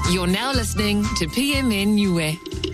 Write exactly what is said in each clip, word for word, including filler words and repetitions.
You're now listening to P M N Niue.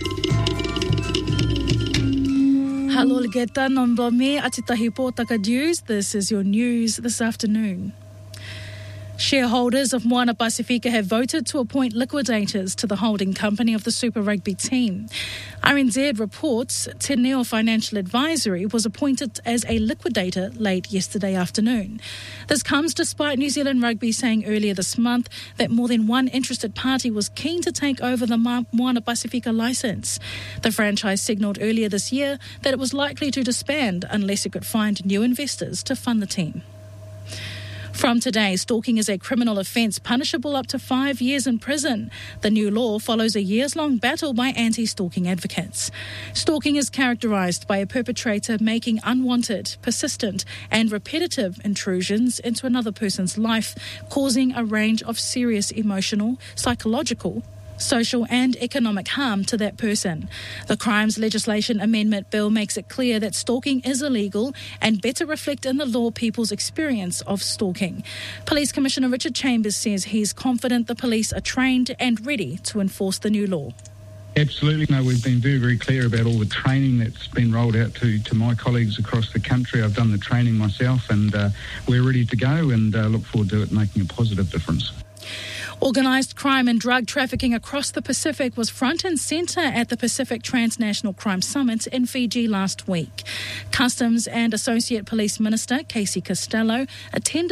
Halo ligeta non me atitahi pōtaka news. This is your news this afternoon. Shareholders of Moana Pasifika have voted to appoint liquidators to the holding company of the Super Rugby team. R N Z reports Te Neo Financial Advisory was appointed as a liquidator late yesterday afternoon. This comes despite New Zealand Rugby saying earlier this month that more than one interested party was keen to take over the Moana Pasifika licence. The franchise signalled earlier this year that it was likely to disband unless it could find new investors to fund the team. From today, stalking is a criminal offence punishable up to five years in prison. The new law follows a years-long battle by anti-stalking advocates. Stalking is characterised by a perpetrator making unwanted, persistent and repetitive intrusions into another person's life, causing a range of serious emotional, psychological, social and economic harm to that person. The Crimes Legislation Amendment Bill makes it clear that stalking is illegal and better reflect in the law people's experience of stalking. Police Commissioner Richard Chambers says he's confident the police are trained and ready to enforce the new law. Absolutely. No, we've been very, very clear about all the training that's been rolled out to, to my colleagues across the country. I've done the training myself and uh, we're ready to go and uh, look forward to it making a positive difference. Organised crime and drug trafficking across the Pacific was front and centre at the Pacific Transnational Crime Summit in Fiji last week. Customs and Associate Police Minister Casey Costello attended